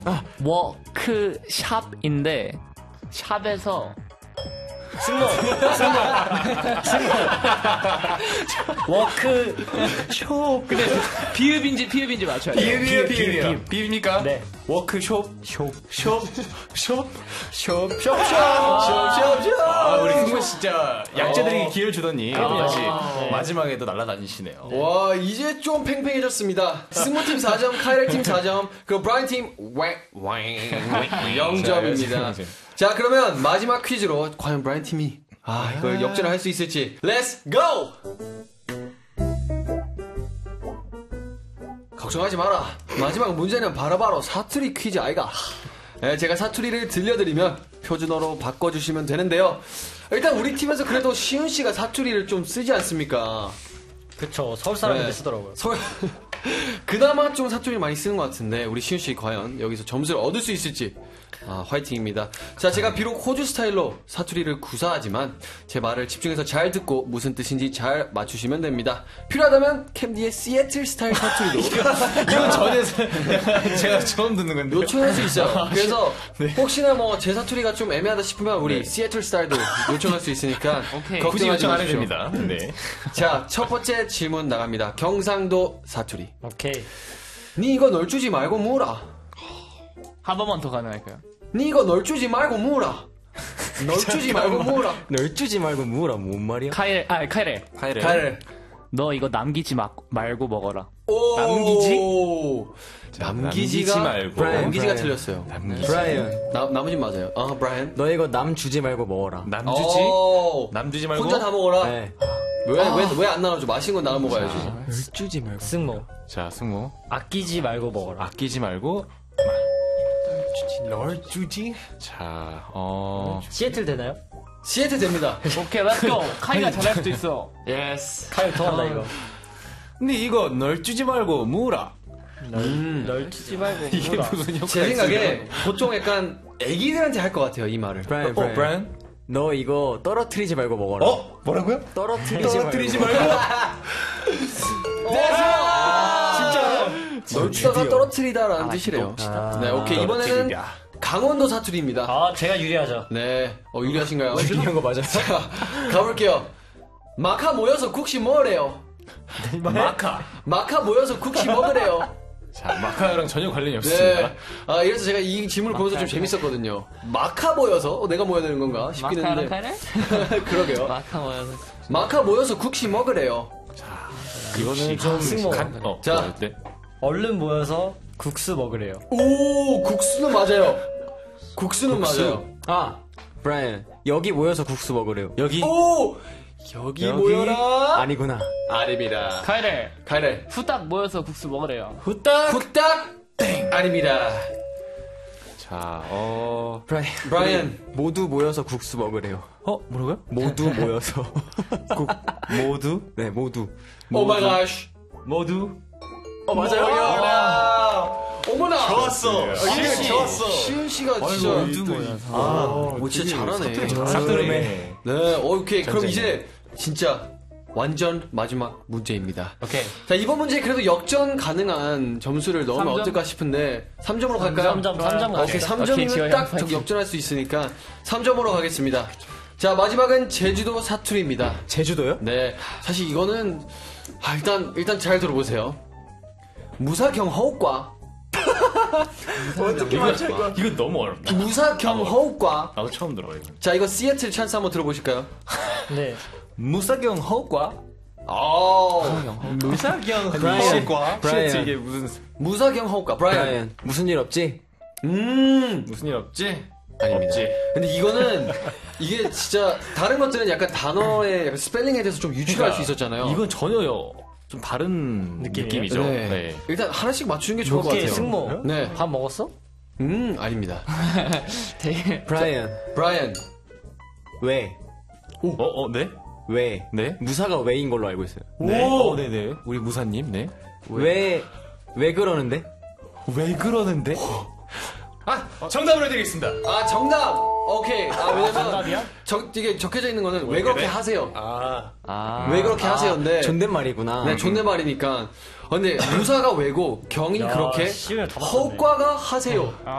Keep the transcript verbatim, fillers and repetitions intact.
아. 워크샵인데 샵에서 승모 승모 승모 워크 숍. 근데 비읍인지 피읍인지 맞춰야 돼요. 비읍이에요, 비읍이에요. 비읍입니까? 네. 워크숍, 숍, 숍, 숍, 숍, 숍, 숍, 숍, 아, 우리 승모 진짜 약자들에게 기회를 주더니 또 다시 마지막에도 날아다니시네요. 와, 이제 좀 팽팽해졌습니다. 승모팀 사 점, 카이렐팀 사 점, 그리고 브라이언팀 영 점입니다. 자, 그러면 마지막 퀴즈로 과연 브라이언팀이 아, 이걸 역전을 할 수 있을지. Let's go! 걱정하지 마라. 마지막 문제는 바로바로 사투리 퀴즈 아이가. 네, 제가 사투리를 들려드리면 표준어로 바꿔주시면 되는데요. 일단 우리 팀에서 그래도 시훈 씨가 사투리를 좀 쓰지 않습니까? 그쵸. 서울 사람인데 네. 쓰더라고요. 서울 그나마 좀 사투리 많이 쓰는 것 같은데 우리 시훈 씨 과연 여기서 점수를 얻을 수 있을지. 아, 화이팅입니다. 자, 제가 비록 호주 스타일로 사투리를 구사하지만 제 말을 집중해서 잘 듣고 무슨 뜻인지 잘 맞추시면 됩니다. 필요하다면 캠디의 시애틀 스타일 사투리도 이건 전에 제가 처음 듣는 건데. 요청할 수 있어요. 그래서 혹시나 뭐 제 사투리가 좀 애매하다 싶으면 우리 네. 시애틀 스타일도 요청할 수 있으니까 오케이. 굳이 걱정하지 요청 안 해도 마십시오. 됩니다. 네. 자, 첫 번째 질문 나갑니다. 경상도 사투리. 오케이. 니 이거 널 주지 말고 무라. 한 번만 더 가능할까요? 니 이거 널 주지 말고 무라. 널 주지 말고 무라. 널 주지 말고 무라 뭔 말이야? 카이레, 아, 카이레. 카이레. 갈. 너 이거 남기지 마, 말고 먹어라. 오. 남기지? 남기지가 남기지 말고. 브라이언, 남기지가 브라이언. 틀렸어요. 남기지. 브라이언, 나 나머지 맞아요. 아, 브라이언. 너 이거 남 주지 말고 먹어라. 남주지? 오. 남주지 말고. 혼자 다 먹어라. 네. 왜 왜 왜 안 나눠줘? 맛있는 건 나눠 먹어야지. 널 주지 말고. 승모 자, 승모. 아끼지 말고 먹어라. 아끼지 말고. 널 주지? 자, 어. 시애틀 되나요? 시애틀 됩니다. 오케이, 렛츠고. 카이가 잘할 수도 있어. 예스. 카이 통한다 이거. 근데 이거 널 주지 말고 무라. 널, 널 주지 말고 이게 먹어라. 무슨 효과가 제 생각에 보통 약간 애기들한테 할 것 같아요, 이 말을. 브라이언, 어, 브라이언. 브라이언? 너 이거 떨어뜨리지 말고 먹어라. 어? 뭐라고요? 떨어뜨리지, 떨어뜨리지 말고. 말고. 널 주다가 떨어뜨리다라는 뜻이래요. 아, 네, 오케이. 이번에는 떨어뜨리다. 강원도 사투리입니다. 아 제가 유리하죠. 네, 어, 유리하신가요? 중요한 거 맞아요. 자, 가볼게요. 마카 모여서 국시 먹으래요. 마카. 마카 모여서 국시 먹으래요. 자, 마카랑 전혀 관련이 없습니다. 네. 아, 이래서 제가 이 질문을 보면서 좀 재밌었거든요. 마카 모여서? 어, 내가 모여야 되는 건가? 싶긴 마카랑 했는데. 카이레? 그러게요. 마카 모여서. 마카 모여서 국시 먹으래요. 이거는 좀 승모. 간, 어, 자. 네. 얼른 모여서 국수 먹으래요. 오, 국수는 맞아요. 국수는 맞아요. 아, 브라이언. 여기 모여서 국수 먹으래요. 여기. 오! 여기, 여기? 모여라. 아니구나. 아닙니다. 카이레. 가래. 후딱 모여서 국수 먹으래요. 후딱. 후딱. 땡. 아닙니다. 자, 어. 브라이언. 브라이언. 모두 모여서 국수 먹으래요. 어, 뭐라고요? 모두 모여서. 국, 모두? 네, 모두. 오 마이 갓. 모두? 어, 맞아요. 어머나. 어머나. 좋았어. 시은 씨. 좋았어. 시은 씨가 진짜. 모두 모여서. 아, 오, 진짜 잘하네. 사투리네. 네, 어, 오케이. 그럼 이제 진짜 완전 마지막 문제입니다. 오케이. 자, 이번 문제 그래도 역전 가능한 점수를 넣으면 삼 점? 어떨까 싶은데 삼 점으로 갈까요? 삼 점, 삼 점 오케이, 가시죠. 삼 오케이, 점이면 지효 딱 형 저 파이팅. 역전할 수 있으니까 삼 점으로 가겠습니다. 자, 마지막은 제주도 사투리입니다. 제주도요? 네, 사실 이거는 아, 일단 일단 잘 들어보세요. 무사경허욱과 어떻게 맞출 거야? 이건 너무 어렵다. 무사경허욱과 나도 처음 들어, 이거. 자, 이거 시애틀 찬스 한번 들어보실까요? 네. 무사경 허과? 아, 무사경 브라이언. 허과? 브라이언. 이게 무슨, 무사경허욱과 브라이언. 브라이언. 무슨 일 없지? 음, 무슨 일 없지? 아닙니다. 없지. 근데 이거는 이게 진짜 다른 것들은 약간 단어의 약간 스펠링에 대해서 좀 유추할 수 있었잖아요. 이건 전혀요. 좀 다른 느낌이에요? 느낌이죠. 네. 네. 일단 하나씩 맞추는 게 좋을 것 오케이, 같아요. 승모. 네. 밥 먹었어? 음, 아닙니다. 되게. 브라이언. 브라이언. 왜? 어, 어, 네? 왜? 네? 무사가 왜인 걸로 알고 있어요. 네. 어, 네네. 우리 무사님, 네. 왜, 왜 그러는데? 왜 그러는데? 아, 정답을 해드리겠습니다. 아, 정답! 오케이. 아, 왜냐면. 정답이야? 적, 이게 적혀져 있는 거는 왜 그렇게 그래? 하세요? 아, 아. 왜 그렇게 하세요인데. 존댓말이구나. 네, 존댓말이니까. 근데 무사가 왜고 경이 야, 그렇게 쉬우면 다 맞췄네. 허과가 하세요.